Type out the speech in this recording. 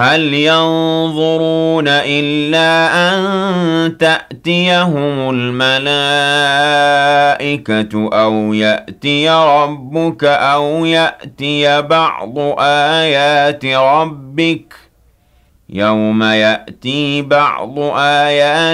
هَلْ يَنظُرُونَ إِلَّا أَن تَأْتِيَهُمُ الْمَلَائِكَةُ أَوْ يَأْتِيَ رَبُّكَ أَوْ يَأْتِيَ بَعْضُ آيَاتِ رَبِّكَ ۗ يَوْمَ يَأْتِي بَعْضُ آيَاتِ